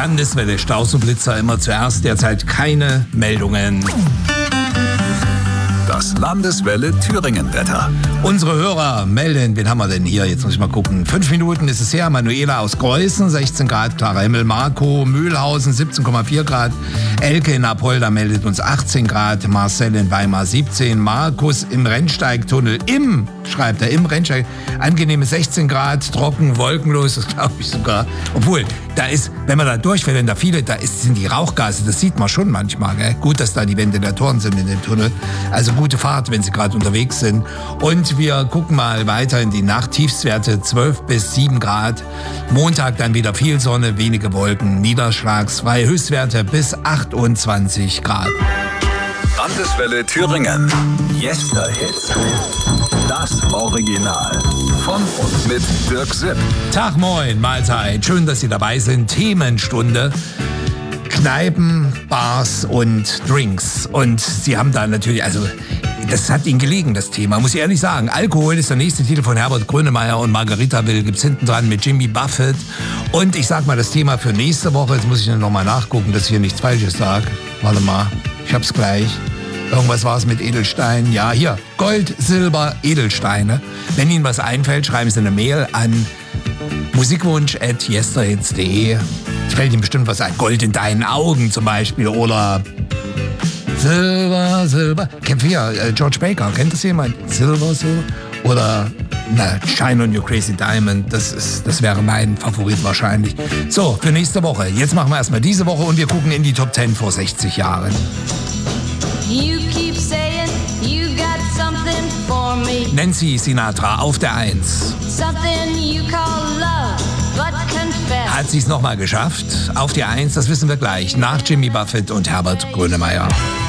Landeswelle Stausenblitzer immer zuerst. Derzeit keine Meldungen. Das Landeswelle Thüringen-Wetter. Unsere Hörer melden, wen haben wir denn hier? Jetzt muss ich mal gucken. 5 Minuten ist es her. Manuela aus Greußen, 16 Grad, klarer Himmel. Marco, Mühlhausen, 17,4 Grad. Elke in Apolda meldet uns 18 Grad. Marcel in Weimar, 17. Markus im Rennsteigtunnel, schreibt er, im Rennsteig, angenehme 16 Grad, trocken, wolkenlos, das glaube ich sogar. Obwohl, da ist, wenn man da durchfällt, wenn da viele, sind die Rauchgase, das sieht man schon manchmal, gell? Gut, dass da die Ventilatoren sind in dem Tunnel. Also gute Fahrt, wenn Sie gerade unterwegs sind. Und wir gucken mal weiter in die Nacht. Tiefstwerte 12 bis 7 Grad. Montag dann wieder viel Sonne, wenige Wolken, niederschlagsfrei. Höchstwerte bis 28 Grad. Landeswelle Thüringen. Yesterhits. Das Original. Von und mit Dirk Sipp. Tag, moin, Mahlzeit. Schön, dass Sie dabei sind. Themenstunde. Kneipen, Bars und Drinks. Und Sie haben da natürlich, also das hat Ihnen gelegen, das Thema, muss ich ehrlich sagen. Alkohol ist der nächste Titel von Herbert Grönemeyer und Margarita Will gibt's hinten dran mit Jimmy Buffett. Und ich sag mal, das Thema für nächste Woche, jetzt muss ich noch mal nachgucken, dass ich hier nichts Falsches sage. Warte mal, ich hab's gleich. Irgendwas war es mit Edelstein. Ja, hier, Gold, Silber, Edelsteine. Wenn Ihnen was einfällt, schreiben Sie eine Mail an musikwunsch@yesterhits.de. Es fällt Ihnen bestimmt was ein. Gold in deinen Augen zum Beispiel oder Silber, Silber. Kennt ihr George Baker? Kennt das jemand? Silber, Silber? Oder Shine on Your Crazy Diamond. Das wäre mein Favorit wahrscheinlich. So, für nächste Woche. Jetzt machen wir erstmal diese Woche und wir gucken in die Top 10 vor 60 Jahren. You keep saying you got something for me. Nancy Sinatra auf der 1. Something you call love, but confess. Hat sie es nochmal geschafft? Auf die 1, das wissen wir gleich. Nach Jimmy Buffett und Herbert Grönemeyer.